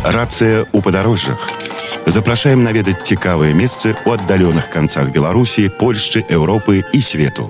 Рацыя ў падарожжах. Запрашаем наведаць цікавыя месцы ў аддаленых канцах Беларусі, Польшчы, Еўропы і свету.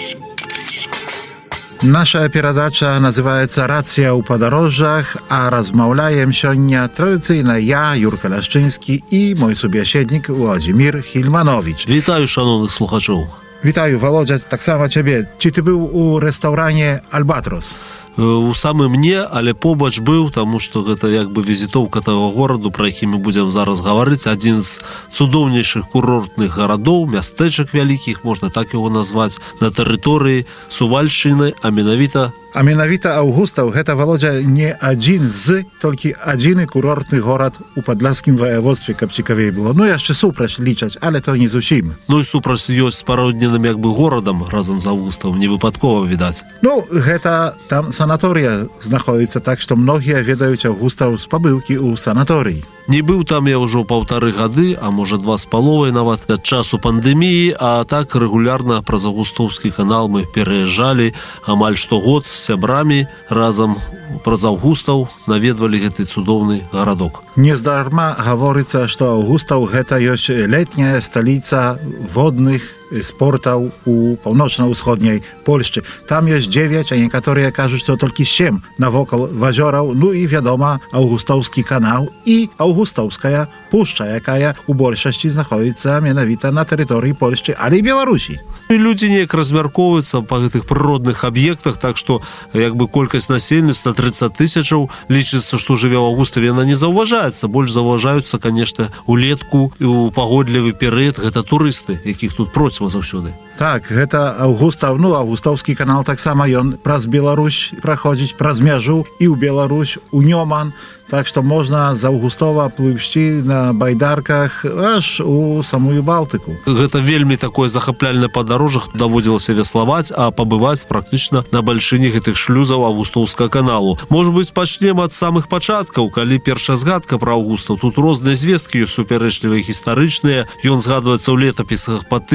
Наша перадача называется «Рация у подорожжах», а размаўляем сёння традыцыйна я, Юрка Ляшчынскі, і мой субяседнік Владзімір Хільманович. Вітаю, шановных слухачоў. Вітаю, Володя, таксама цябе. Ці ты быў у рэстаўране «Альбатрос»? У самым не, але побач быў, таму што гэта як бы візітоўка таго гораду, пра які мы будзем зараз гаварыць. Адзін з цудоўнейшых курортных гарадоў, мястэчак вялікіх, можна так яго назваць, на тэрыторыі Сувальшчыны, а менавіта Аўгустаў. Гэта, Володя, не адзін з, толькі адзіны курортны горад у падляшскім ваяводстве, каб цікавей было. Ну, яшчэ супраць лічаць, але то не зусім. Ну і супраць ёсць спародненым як бы горадам разам з Аўгустам, не выпадкова, відаць. Ну, гэта там санаторыя знаходзіцца, так што многія ведаюць Аўгустаў з пабыўкі ў санаторыі. Не быў там я ўжо 1,5 гады, а можа 2,5 нават ад часу пандэміі, а так рэгулярна праз Аўгустаўскі канал мы пераязджалі амаль штогод з сябрамі разам праз Аўгустаў наведвалі гэты цудоўны гарадок. Нездарма гаворыцца, што Аўгустаў гэта ёсць летняя сталіца водных спортаў у паўночна-ўсходняй Польшчы. Там ёсць 9, а некаторыя кажуць, што толькі 7 навокал вазёраў. Ну і, вядома, Аўгустаўскі канал і Аўгустаўская пушча, якая у большасці знаходзіцца менавіта на тэрыторыі Польшчы, але і Беларусі. І людзі неяк размяркоўваюцца па гэтых прыродных аб'ектах, так што як бы колькасць насельніцтва 30 тысячаў, лічыцца, што жыве ў Аўгуставе, яна не заўважаецца. Больш заўважаюцца, канешне, улетку і ў пагодлівы перыяд гэта турысты, якіх тут процьма заўсёды. Так, гэта Аўгустаў, ну, Аўгустаўскі канал таксама ён праз Беларусь праходзіць, праз мяжу і ў Беларусь, у Нёман. Так што можна з Аўгустова плывсці на байдарках аж у самую Балтыку. Гэта вельмі такое захапляльнае падарожжа, даводзілася веславаць, а пабываць практычна на бальшыні гэтых шлюзаў Аўгустаўскага каналу. Можа быць, пачнем ад самых пачаткаў, калі першая згадка пра Аўгустаў. Тут розныя звесткі ёсць супярэчлівыя, гістарычныя. Ён згадваецца ў летапісах па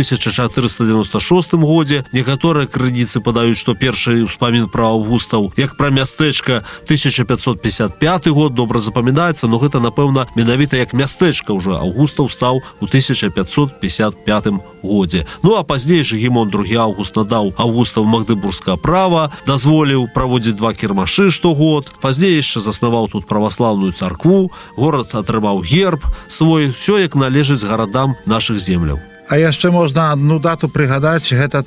1496 годзе. Некаторыя крыніцы падаюць, што першы ўспамін пра Аўгустаў, як пра мястэчка, 1555 год, добра запамінаецца, но гэта, напэўна, менавіта як мястэчка ўжо Аўгустаў стаў у 1555 годзе. Ну, а пазней Жыгімон II Аўгуст надаў Аўгустаў магдыбургскае права, дазволіў праводзіць 2 кірмашы штогод. Пазней яшчэ заснаваў тут праваслаўную царкву, горад атрымаў герб свой, ўсё як належыць гарадам нашых земляў. А яшчэ можна адну дату прыгадаць, гэта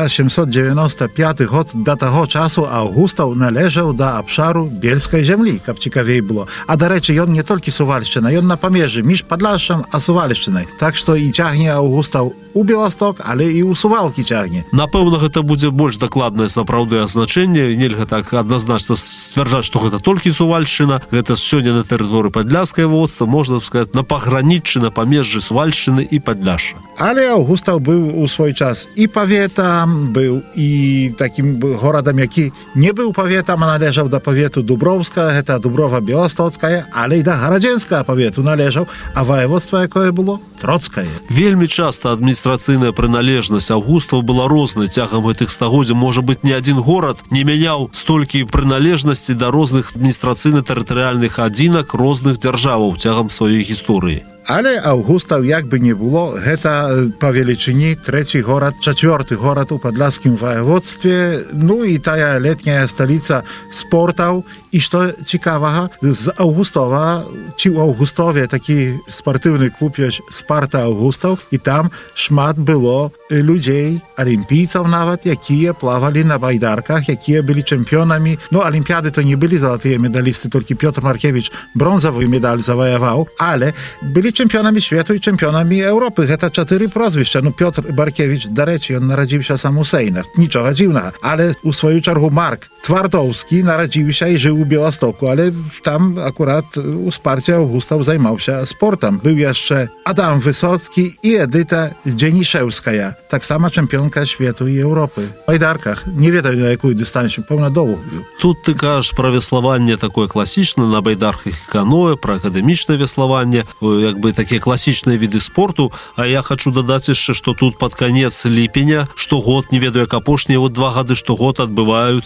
1795 год. Да таго часу Аўгустаў належаў да абшару бельскай зямлі, каб цікавей было. А, дарэчы, ён не толькі Сувальшчына, ён на памежжы між Падляшшам а Сувальшчынай. Так што і цягне Аўгустаў у Беласток, але і ў Сувалкі цягне. Напэўна, гэта будзе больш дакладнае сапраўднае азначэнне. Нельга так адназначна сцвярджаць, што гэта толькі Сувальшчына. Гэта сёння на тэрыторыі Падляшскае воеводства, можна сказаць, на паграніччы, на памежжы Сувальшчыны і Падляшша. Але Аўгустаў быў у свой час і паветам, быў і такім горадам, які не быў паветам, а належаў да павету Дубровска, гэта Дуброва-Беластоцкая, але і да гарадзенскага павету належаў, а ваяводства якое было? Троцкае. Вельмі часта адміністрацыйная прыналежнасць Аўгустаў была рознай цягам гэтых стагоддзяў. Можа быць, ні адзін горад не мяняў столькі прыналежнасці да розных адміністрацыйна-тэрытарыяльных адзінак розных дзяржаваў цягам сваёй гісторыі. Але Аўгустаў, як бы не было, гэта па велічыні 3-й горад, 4-й горад у падляшскім ваяводстве, ну і тая летняя сталіца спортаў. І што цікавага, з Аўгустова, ці ў Аўгустове такі спартыўны клуб ёсць Спарта Аўгустаў, і там шмат было людзей, алімпійцаў нават, якія плавалі на байдарках, якія былі чэмпіёнамі. Ну, алімпіяды то не былі залатыя медалісты, толькі Пётр Маркевіч бронзавую медаль заваяваў, але былі чэмпіёнамі свету і чэмпіёнамі Еўропы. Гэта 4 прозвішча. Ну, Пётр Маркевіч, дарэчы, ён нарадзіўся сам у Сейнах, нічога дзіўнага. Але у сваю чаргу Марк Твардоўскі нарадзіўся і жыў у Беластоку, але там акурат у Спарце Аўгустаў займаўся спортам. Быў яшчэ Адам Высоцкі і Эдыта Дзенішэўская, таксама чэмпіёнка свету і Еўропы. В байдарках, не ведаю на якую дыстанцыю, пэўна доўгую. Тут ты кажаш пра веславанне такое класічнае на байдарках і каноэ, пра акадэмічнае веславанне, як бы такія класічныя віды спорту, а я хачу дадаць яшчэ, што тут пад канец ліпеня штогод, не ведаю як апошнія 2 гады штогод адбываюцца такія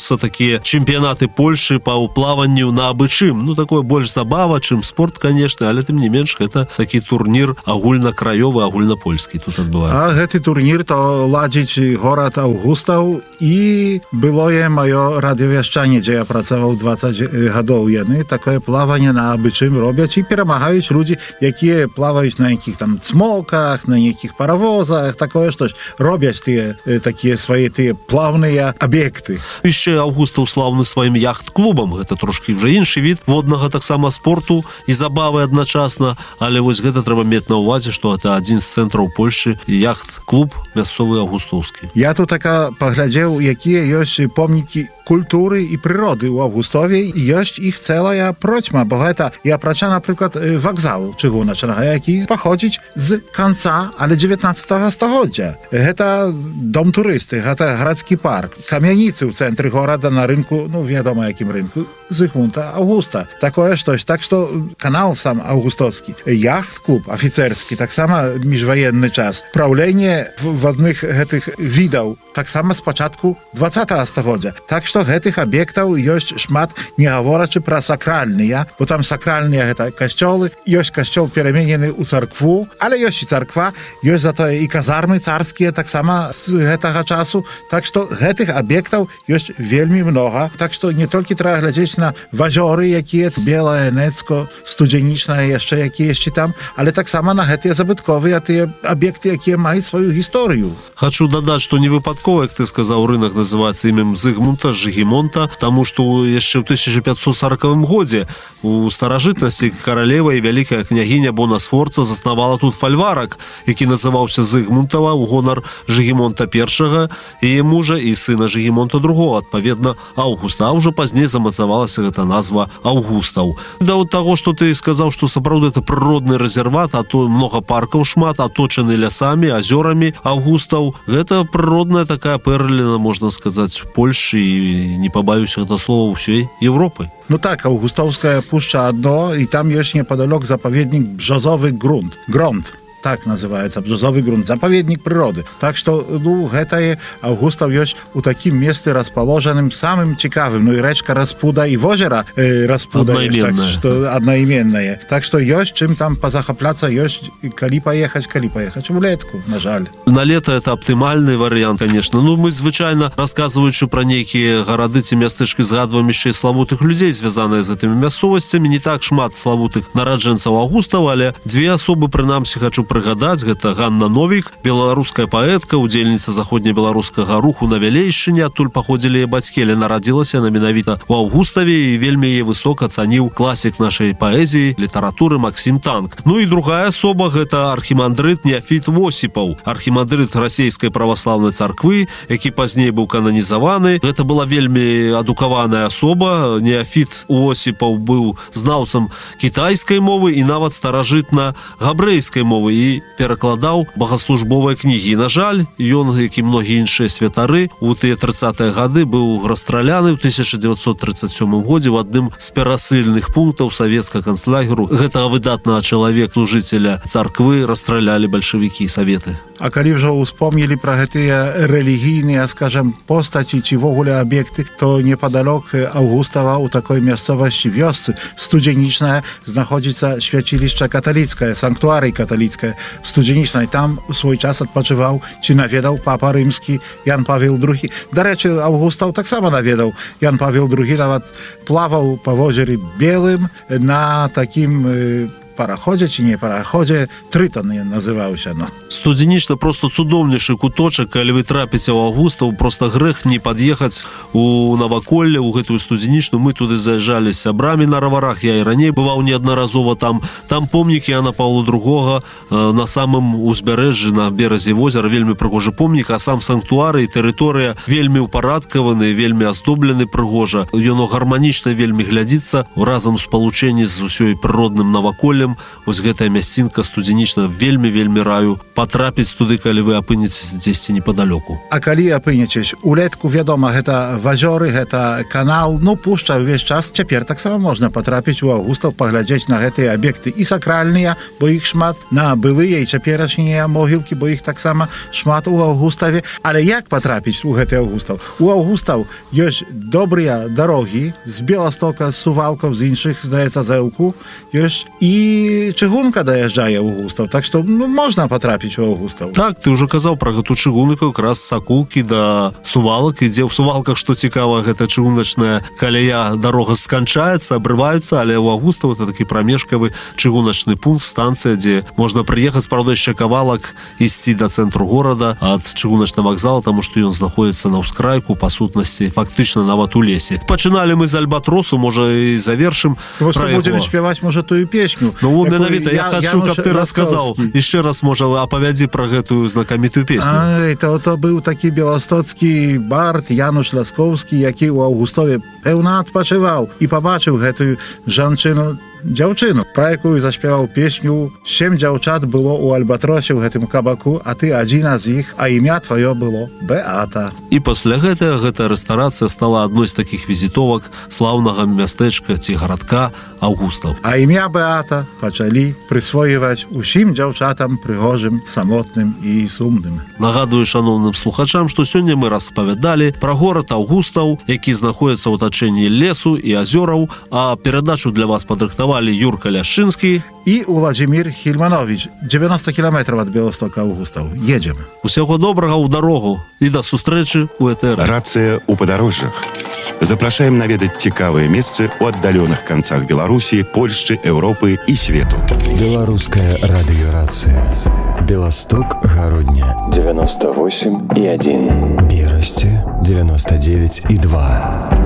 такія чэмпіянаты Польшчы па плаванню на абычым. Ну, такое больш забава, чым спорт, конечно, але тым не менш, гэта такі турнір агульнакраёвы, агульнапольскі тут адбываецца. А гэты турнір то ладзіць горад Аўгустаў, і былое маё радыёвяшчанне, дзе я працаваў 20 гадоў. Яны такое плаванне на абычым робяць і перамагаюць людзі, якія плаваюць на якіх там цмоках, на якіх паравозах, такое штось. Робяць тыя такія свае тыя плавныя аб'екты. Яшчэ Аўгустаў слаўны сваім яхт-клубам. Гэта трошкі ўжо іншы від воднага таксама спорту і забавы адначасна, але вось гэта трэба мець на ўвазе, што гэта адзін з цэнтраў Польшчы яхт-клуб мясцовы аўгустаўскі. Я тут така паглядзеў, якія ёсць помнікі культуры і прыроды ў Аўгустове, і ёсць іх цэлая процьма, бо гэта і апрача, напрыклад, вакзалу чыгуначнага, які паходзіць з канца, але 19 стагоддзя. Гэта дом турысты, гэта гарадскі парк, камяніцы ў цэнтры горада на рынку, ну, вядома, якім рынку, Зygmunta Augusta. Такое штось. Так што канал сам аўгустовскі, яхт-клуб афіцэрскі, таксама міжваенны час, праўленне водных гэтых відаў, таксама з пачатку 20 стагоддзя. Так што гэтых аб'ектаў ёсць шмат, не гаворачы пра сакральныя, бо там сакральныя гэта касцёлы, ёсць касцёл пераменены ў царкву, але ёсць і царква, ёсць затое і казармы царскія таксама з гэтага часу. Так што гэтых аб'ектаў ёсць вельмі многа. Так што не толькі трэба глядзець на вазёры, якія белае, Нецко, студзенічнае, яшчэ якіясьці там, але таксама на гэтыя забытковыя тыя аб'екты, якія маюць сваю гісторыю. Хочу дадаць, што не выпадкова, як ты сказаў, рынок называецца імем Зygmunta, Жыгімонта, таму што яшчэ ў 1540 годзе у старажытнасці каралева і вялікая княгіня Бона Сфорца заснавала тут фальварак, які называўся Зygmuntава ў гонар Жыгімонта I, яе мужа і сына Жыгімонта II, адпаведна Аўгуста, а ўжо пазней замацавалася гэта назва Аўгустаў. Да вот таго, што ты сказаў, што сапраўды это прыродны рэзерват, а то многа паркаў шмат, аточаны лясамі, азёрамі Аўгустаў. Гэта прыродная такая пэрліна, можна сказаць, Польшчы і, не пабаюся гэта слова, ўсёй Европы. Ну так, Аўгустаўская пушча адно, і там ёсць непадалёк запаведнік Бжозовы грунт. Так называецца, бжозовы грунт, запаведнік прыроды. Так што, ну, гэтае Аўгустаў ёсць у такім месцы распаложаным самым цікавым. Ну і рэчка Распуда і возера Распуда аднайменнае. Так што ёсць чым там пазахапляцца, ёсць калі паехаць улетку, на жаль. На лета это аптымальны варыянт, конечно. Ну, мы звычайна, расказваючы пра нейкія гарады ці мястэчкі, згадваем яшчэ і славутых людзей, звязаныя з гэтымі мясцовасцямі. Не так шмат славутых нараджэнцаў Аўгустаў, але дзве асобы, прынамсі, хачу прыгадаць. Гэта Ганна Новік, беларуская паэтка, удзельніца заходнебеларускага руху на Вялейшчыне, адтуль паходзілі яе бацькі, але нарадзілася на менавіта ў Аўгуставе, і вельмі яе высока цаніў класік нашай паэзіі, літаратуры Максім Танк. Ну і другая асоба, гэта архімандрыт Неафіт Восіпаў, архімандрыт расійскай праваслаўнай царквы, які пазней быў кананізаваны. Гэта была вельмі адукаваная асоба. Неафіт Восіпаў быў знаўцам кітайскай мовы і нават старажытна-габрэйскай мовы, і перакладаў богаслужбовыя кнігі. На жаль, ён, як і многія іншыя святары, у тыя 30-е гады быў расстраляны ў 1937 годзе ў адным з перасыльных пунктаў савецкага канцлагеру. Гэтага выдатнага чалавека, служыцеля царквы, расстралялі бальшавікі, саветы. А калі ўжо ўспомнілі пра гэтыя рэлігійныя, скажам, постаці ці вогуле аб'екты, то непадалёк Аўгустава ў такой мясцовасці, вёсцы студзенічная, знаходзіцца свяцілішча каталіцкае, санктуарый каталіцкае студзенічнай. Там у свой час адпачываў ці наведаў папа рымскі Ян Павел II. Дарэчы, Аўгустаў таксама наведаў Ян Павел II, нават плаваў па возеры Белым на такім параходзе ці не параходзе, Трытон ён называўся. Студзенічна просто цудоўнейшы куточак. Калі вы трапіце ў Аўгустаў, просто грэх не пад'ехаць у наваколле, у гэтую студзенічную. Мы туды заязджалі з сябрамі на раварах, я і раней бываў неаднаразова там. Там помнік Яна Паўла II на самым узбярэжжы, на беразе возера, вельмі прыгожы помнік, а сам санктуар і тэрыторыя вельмі ўпарадкаваны, вельмі аздоблены прыгожа. Ён гарманічна вельмі глядзіцца разам у спалучэнні з усёй прыродным наваколлем. Вільнем. Вось гэтая мясцінка студзенічна вельмі раю патрапіць туды, калі вы апынецеся дзесьці непадалёку. А калі апынецеся улетку, вядома, гэта вазёры, гэта канал, ну пушча ўвесь час. Цяпер таксама можна патрапіць у аўгустаў, паглядзець на гэтыя аб'екты і сакральныя, бо іх шмат, на былыя і цяперашнія могілкі, бо іх таксама шмат у аўгуставе. Але як патрапіць у гэты аўгустаў? У аўгустаў ёсць добрыя дарогі з Беластока, з Сувалкаў, з іншых, здаецца, Зэлку, ёсць і чыгунка даязджае ў Аўгустаў, так што можна патрапіць у Аўгустаў. Так, ты ўжо казаў пра гэту чыгунку, якраз з Сакулкі да Сувалак, ідзе ў Сувалках, што цікава, гэта чыгуначная каляя, дарога сканчаецца, абрываюцца, але ў Аўгустаў это такі прамежкавы чыгуначны пункт, станцыя, дзе можна прыехаць, правда, яшчэ кавалак ісці да цэнтру горада ад чыгуначнага вакзала, таму што ён знаходзіцца на ўскрайку, па сутнасці, фактычна нават у лесе. Пачыналі мы з Альбатросу, можа і завершым пра яго. Будзем спяваць, можа, тую песню. Ну, менавіта, я хачу, каб ты расказаў. Яшчэ раз, можа, апавядзі пра гэтую знакамітую песню. То быў такі беластоцкі бард Януш Ляскоўскі, які ў Аўгустове пэўна адпачываў і пабачыў гэтую дзяўчыну, пра якую заспяваў песню. 7 дзяўчат было ў Альбатросе ў гэтым кабаку, а ты адзіна з іх, а імя тваё было Беата. І пасля гэтага гэтая рэстарацыя стала адной з такіх візітовак слаўнага мястэчка ці гарадка Аўгустаў. А імя Беата пачалі прысвойваць усім дзяўчатам прыгожым, самотным і сумным. Нагадую шаноўным слухачам, што сёння мы распавядалі пра горад Аўгустаў, які знаходзіцца ў атачэнні лесу і азёраў, а перадачу для вас падрыхтавалі Юрка Ляшчынскі і Уладзімір Хільманович. 90 кіламетраў ад Беластока Аўгустаў. Едзем. Усяго добрага ў дарогу і да сустрэчы ў этэры. Рацыя ў падарожжах. Запрашаем наведаць цікавыя месцы ў аддаленых канцах Беларусі, Польшчы, Еўропы і свету. Беларуская радыёрацыя. Беласток, Гародня 98,1, Берасці 99,2.